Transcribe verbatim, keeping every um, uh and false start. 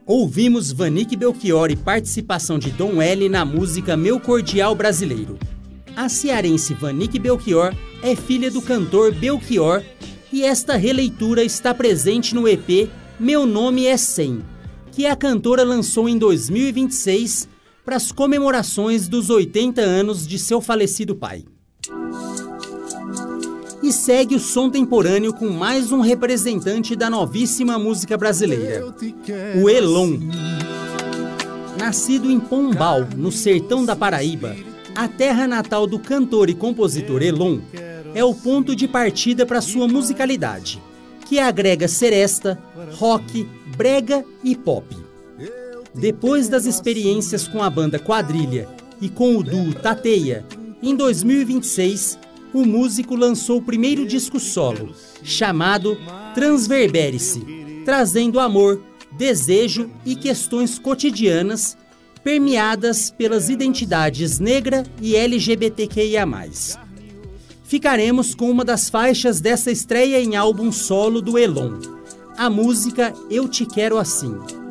Ouvimos Vanique Belchior e participação de Dom L na música Meu Cordial Brasileiro. A cearense Vanique Belchior é filha do cantor Belchior e esta releitura está presente no E P Meu Nome é cem, que a cantora lançou em dois mil e vinte e seis para as comemorações dos oitenta anos de seu falecido pai. E segue o som temporâneo com mais um representante da novíssima música brasileira, o Elon. Nascido em Pombal, no sertão da Paraíba, a terra natal do cantor e compositor Elon é o ponto de partida para sua musicalidade, que agrega seresta, rock, brega e pop. Depois das experiências com a banda Quadrilha e com o duo Tateia, em dois mil e vinte e seis, o músico lançou o primeiro disco solo, chamado Transverbere-se, trazendo amor, desejo e questões cotidianas, permeadas pelas identidades negra e L G B T Q I A mais. Ficaremos com uma das faixas dessa estreia em álbum solo do Elon, a música Eu Te Quero Assim.